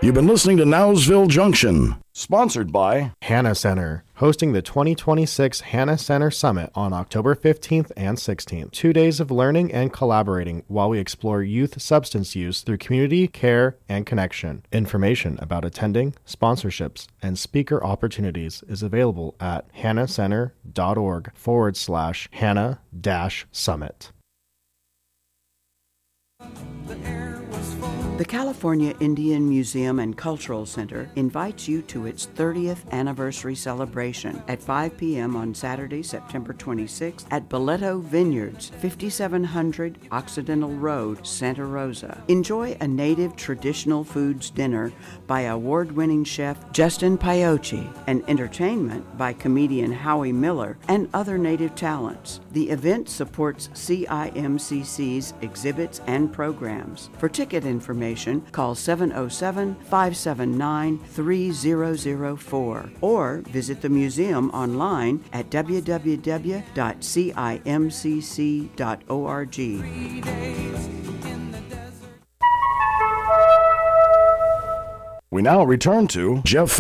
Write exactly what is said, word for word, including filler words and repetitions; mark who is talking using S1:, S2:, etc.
S1: You've been listening to Nowsville Junction, sponsored by
S2: Hanna Center, hosting the twenty twenty-six Hanna Center Summit on October fifteenth and sixteenth. Two days of learning and collaborating while we explore youth substance use through community, care, and connection. Information about attending, sponsorships, and speaker opportunities is available at hannacenter.org forward slash Hanna dash Summit.
S3: The California Indian Museum and Cultural Center invites you to its thirtieth anniversary celebration at five p.m. on Saturday, September twenty-sixth at Boleto Vineyards, fifty-seven hundred Occidental Road, Santa Rosa. Enjoy a native traditional foods dinner by award-winning chef Justin Paiochi and entertainment by comedian Howie Miller and other native talents. The event supports C I M C C's exhibits and programs. For ticket information, call seven oh seven, five seven nine, three zero zero four or visit the museum online at w w w dot cimcc dot org.
S1: We now return to Jeff